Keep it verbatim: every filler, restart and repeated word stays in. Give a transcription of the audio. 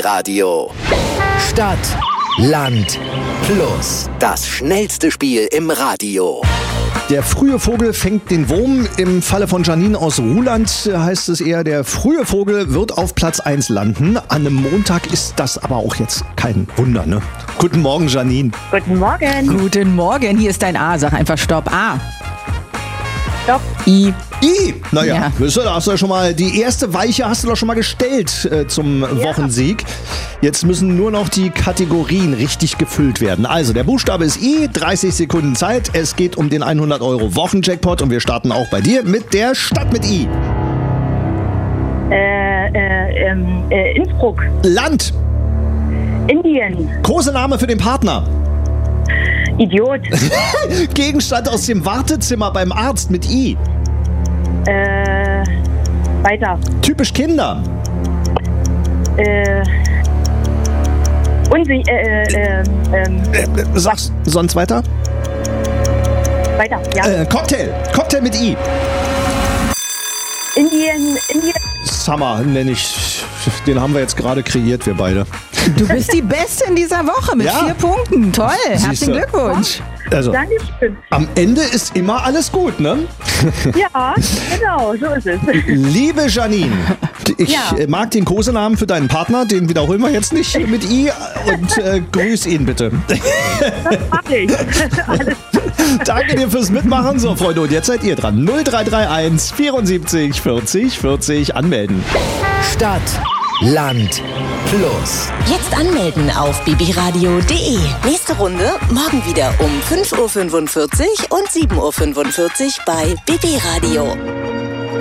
Radio. Stadt, Land, Plus. Das schnellste Spiel im Radio. Der frühe Vogel fängt den Wurm. Im Falle von Janine aus Ruhland heißt es eher, der frühe Vogel wird auf Platz eins landen. An einem Montag ist das aber auch jetzt kein Wunder, ne? Guten Morgen, Janine. Guten Morgen. Guten Morgen, hier ist dein A. Sag einfach Stopp. A. Stopp. I. I. Naja, Ja. wisst ihr, da hast du ja schon mal die erste Weiche hast du doch schon mal gestellt äh, zum Wochensieg. Jetzt müssen nur noch die Kategorien richtig gefüllt werden. Also, der Buchstabe ist I, dreißig Sekunden Zeit. Es geht um den hundert Euro Wochenjackpot und wir starten auch bei dir mit der Stadt mit I. Äh, äh, ähm, äh, Innsbruck. Land. Indien. Kosename für den Partner. Idiot. Gegenstand aus dem Wartezimmer beim Arzt mit I. äh, weiter. Typisch Kinder. Äh, Unsi äh, äh, ähm, Äh, sag's sonst weiter. weiter, ja. Äh, Cocktail. Cocktail mit I. Indien, Indien. Summer nenne ich. Den haben wir jetzt gerade kreiert, wir beide. Du bist die Beste in dieser Woche mit Ja. vier Punkten. Toll, Siehste. herzlichen Glückwunsch. Also, Dankeschön. am Ende ist immer alles gut, ne? Ja, genau, so ist es. Liebe Janine, ich Ja. äh, mag den Kosenamen für deinen Partner, den wiederholen wir jetzt nicht mit I und äh, grüß ihn bitte. Das mach ich. Alles. Danke dir fürs Mitmachen. So, Freunde, und jetzt seid ihr dran. null drei drei eins vierundsiebzig vierzig vierzig anmelden. Stadt, Land, Plus. Jetzt anmelden auf bibiradio punkt de. Nächste Runde morgen wieder um fünf Uhr fünfundvierzig und sieben Uhr fünfundvierzig bei B B Radio.